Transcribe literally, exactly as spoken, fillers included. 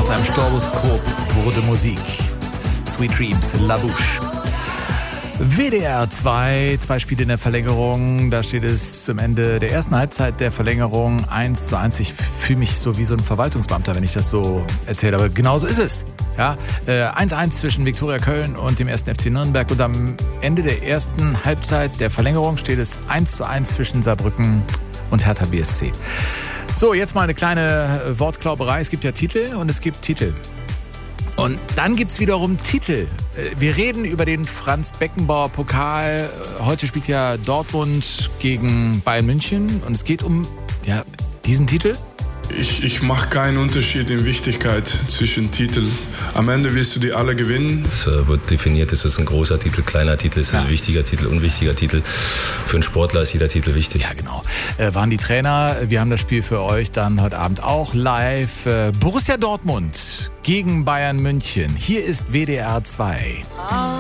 Aus einem Stroboskop wurde Musik. Sweet Dreams, La Bouche. W D R zwei, zwei Spiele in der Verlängerung. Da steht es zum Ende der ersten Halbzeit der Verlängerung eins zu eins. Ich fühle mich so wie so ein Verwaltungsbeamter, wenn ich das so erzähle. Aber genauso ist es. Ja, äh, eins zu eins zwischen Viktoria Köln und dem ersten F C Nürnberg. Und am Ende der ersten Halbzeit der Verlängerung steht es eins zu eins zwischen Saarbrücken und Hertha B S C. So, jetzt mal eine kleine Wortklauberei. Es gibt ja Titel und es gibt Titel. Und dann gibt's wiederum Titel. Wir reden über den Franz-Beckenbauer-Pokal. Heute spielt ja Dortmund gegen Bayern München. Und es geht um ja, diesen Titel. Ich, ich mache keinen Unterschied in Wichtigkeit zwischen Titeln. Am Ende willst du die alle gewinnen. Es äh, wird definiert, ist es ein großer Titel, kleiner Titel, ist es ja. ein wichtiger Titel, unwichtiger Titel. Für einen Sportler ist jeder Titel wichtig. Ja, genau. Äh, waren die Trainer. Wir haben das Spiel für euch dann heute Abend auch live. Äh, Borussia Dortmund gegen Bayern München. Hier ist W D R zwei.